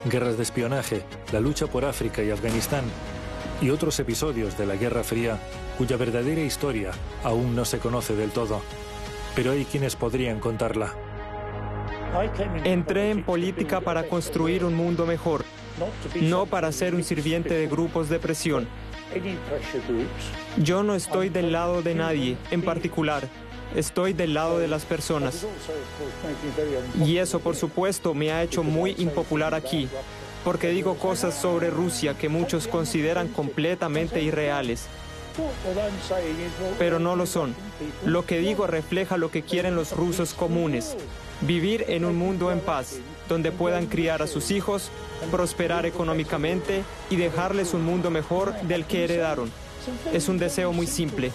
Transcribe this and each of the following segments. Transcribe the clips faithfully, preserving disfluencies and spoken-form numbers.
guerras de espionaje, la lucha por África y Afganistán y otros episodios de la Guerra Fría cuya verdadera historia aún no se conoce del todo. Pero hay quienes podrían contarla. Entré en política para construir un mundo mejor, no para ser un sirviente de grupos de presión. Yo no estoy del lado de nadie en particular, estoy del lado de las personas. Y eso, por supuesto, me ha hecho muy impopular aquí, porque digo cosas sobre Rusia que muchos consideran completamente irreales. Pero no lo son. Lo que digo refleja lo que quieren los rusos comunes: vivir en un mundo en paz, donde puedan criar a sus hijos, prosperar económicamente y dejarles un mundo mejor del que heredaron. Es un deseo muy simple.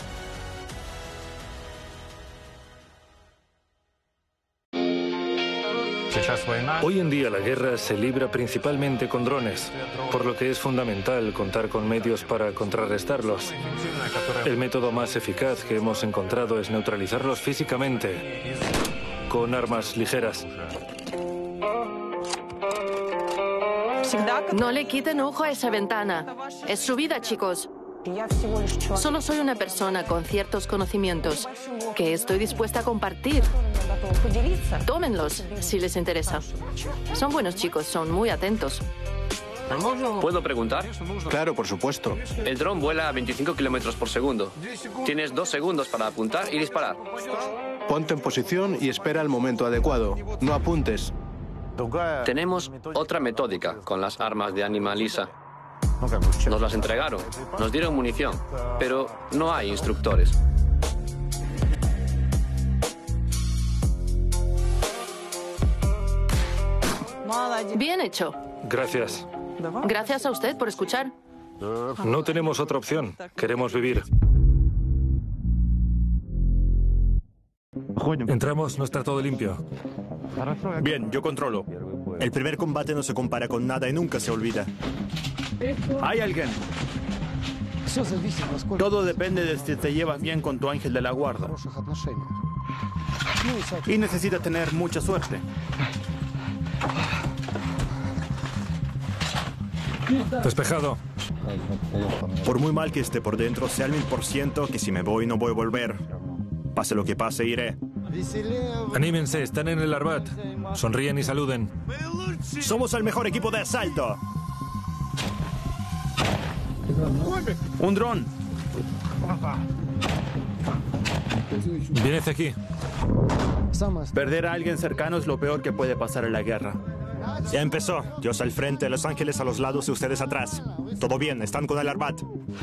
Hoy en día la guerra se libra principalmente con drones, por lo que es fundamental contar con medios para contrarrestarlos. El método más eficaz que hemos encontrado es neutralizarlos físicamente, con armas ligeras. No le quiten ojo a esa ventana. Es su vida, chicos. Solo soy una persona con ciertos conocimientos que estoy dispuesta a compartir. Tómenlos si les interesa. Son buenos chicos, son muy atentos. ¿Puedo preguntar? Claro, por supuesto. El dron vuela a veinticinco kilómetros por segundo. Tienes dos segundos para apuntar y disparar. Ponte en posición y espera el momento adecuado. No apuntes. Tenemos otra metódica con las armas de Animalisa. Nos las entregaron, nos dieron munición, pero no hay instructores. Bien hecho. Gracias. Gracias a usted por escuchar. No tenemos otra opción. Queremos vivir. Entramos, no está todo limpio. Bien, yo controlo. El primer combate no se compara con nada y nunca se olvida. ¿Hay alguien? Todo depende de si te llevas bien con tu ángel de la guarda. Y necesitas tener mucha suerte. Despejado. Por muy mal que esté por dentro, sé al mil por ciento que si me voy no voy a volver. Pase lo que pase, iré. Anímense, están en el Arbat. Sonríen y saluden. ¡Somos el mejor equipo de asalto! ¡Un dron! Viene hacia aquí. Perder a alguien cercano es lo peor que puede pasar en la guerra. Ya empezó. Dios al frente, Los Ángeles a los lados y ustedes atrás. Todo bien, están con el Arbat.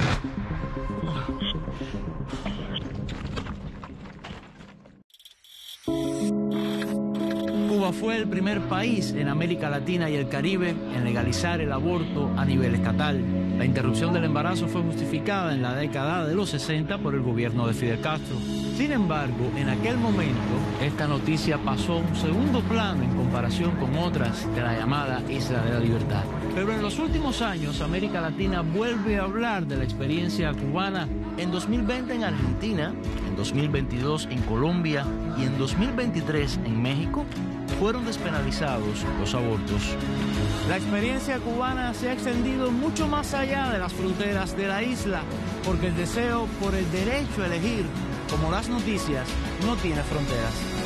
Cuba fue el primer país en América Latina y el Caribe en legalizar el aborto a nivel estatal. La interrupción del embarazo fue justificada en la década de los sesenta por el gobierno de Fidel Castro. Sin embargo, en aquel momento, esta noticia pasó a un segundo plano en comparación con otras de la llamada Isla de la Libertad. Pero en los últimos años, América Latina vuelve a hablar de la experiencia cubana. En dos mil veinte en Argentina, en dos mil veintidós en Colombia y en dos mil veintitrés en México, fueron despenalizados los abortos. La experiencia cubana se ha extendido mucho más allá de las fronteras de la isla, porque el deseo por el derecho a elegir, como las noticias, no tiene fronteras.